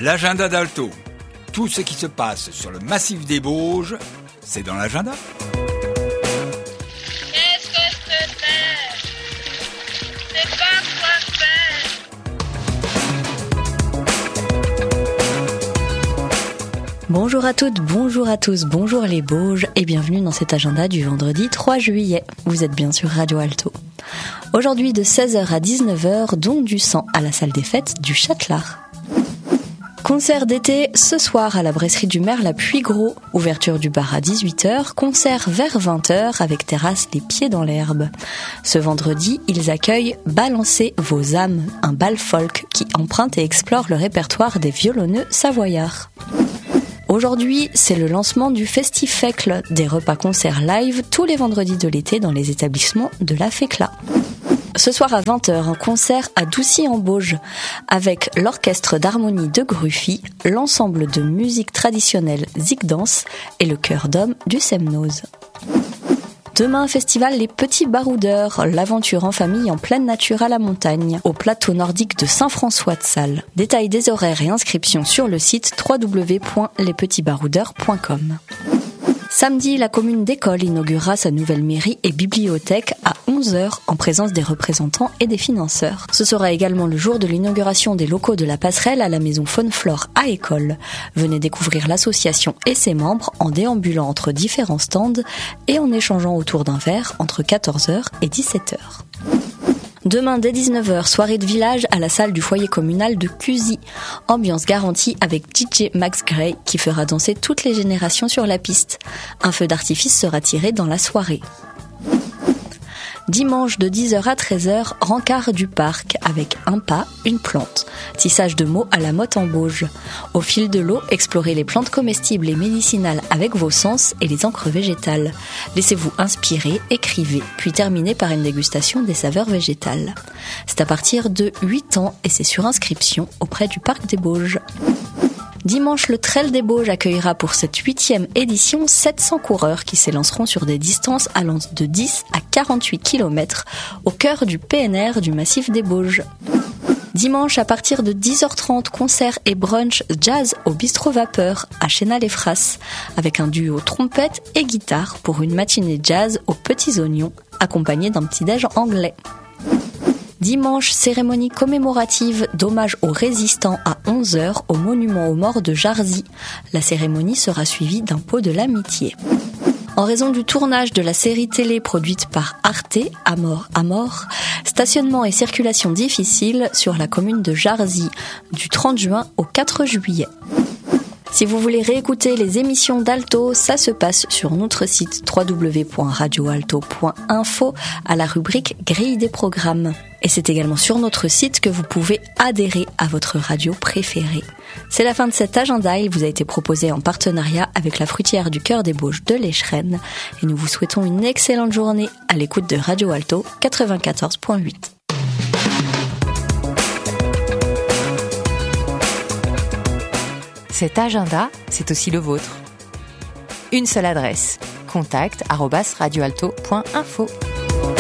L'agenda d'Alto. Tout ce qui se passe sur le massif des Bauges, c'est dans l'agenda. Qu'est-ce que c'est? C'est pas quoi faire. Bonjour à toutes, bonjour à tous, bonjour les Bauges et bienvenue dans cet agenda du vendredi 3 juillet. Vous êtes bien sur Radio Alto. Aujourd'hui de 16h à 19h, don du sang à la salle des fêtes du Châtelard. Concert d'été ce soir à la brasserie du Merle à Puygros. Ouverture du bar à 18h, concert vers 20h avec terrasse les pieds dans l'herbe. Ce vendredi, ils accueillent Balancez vos âmes, un bal folk qui emprunte et explore le répertoire des violonneux savoyards. Aujourd'hui, c'est le lancement du Festifecle, des repas-concerts live tous les vendredis de l'été dans les établissements de la FECLA. Ce soir à 20h, un concert à Doucy-en-Bauges avec l'orchestre d'harmonie de Gruffy, l'ensemble de musique traditionnelle Zigdance et le chœur d'hommes du Semnoz. Demain, festival Les Petits Baroudeurs, l'aventure en famille en pleine nature à la montagne, au plateau nordique de Saint-François-de-Sales. Détails des horaires et inscriptions sur le site www.lespetitsbaroudeurs.com. Samedi, la commune d'École inaugurera sa nouvelle mairie et bibliothèque à 11h en présence des représentants et des financeurs. Ce sera également le jour de l'inauguration des locaux de la passerelle à la maison Faune-Flore à École. Venez découvrir l'association et ses membres en déambulant entre différents stands et en échangeant autour d'un verre entre 14h et 17h. Demain dès 19h, soirée de village à la salle du foyer communal de Cusy. Ambiance garantie avec DJ Max Gray qui fera danser toutes les générations sur la piste. Un feu d'artifice sera tiré dans la soirée. Dimanche de 10h à 13h, rencard du parc avec un pas, une plante. Tissage de mots à la motte en Bauges. Au fil de l'eau, explorez les plantes comestibles et médicinales avec vos sens et les encres végétales. Laissez-vous inspirer, écrivez, puis terminez par une dégustation des saveurs végétales. C'est à partir de 8 ans et c'est sur inscription auprès du parc des Bauges. Dimanche, le Trail des Bauges accueillera pour cette 8e édition 700 coureurs qui s'élanceront sur des distances allant de 10 à 48 km au cœur du PNR du massif des Bauges. Dimanche, à partir de 10h30, concert et brunch jazz au Bistrot Vapeur à Chénal-les-Frasses avec un duo trompette et guitare pour une matinée jazz aux petits oignons accompagnée d'un petit-déj anglais. Dimanche, cérémonie commémorative d'hommage aux résistants à 11h au monument aux morts de Jarzy. La cérémonie sera suivie d'un pot de l'amitié. En raison du tournage de la série télé produite par Arte, À mort, stationnement et circulation difficile sur la commune de Jarzy du 30 juin au 4 juillet. Si vous voulez réécouter les émissions d'Alto, ça se passe sur notre site www.radioalto.info à la rubrique Grille des programmes. Et c'est également sur notre site que vous pouvez adhérer à votre radio préférée. C'est la fin de cet agenda, il vous a été proposé en partenariat avec la fruitière du Cœur des Bauges de l'Écheren. Et nous vous souhaitons une excellente journée à l'écoute de Radio Alto 94.8. Cet agenda, c'est aussi le vôtre. Une seule adresse, contact@radioalto.info.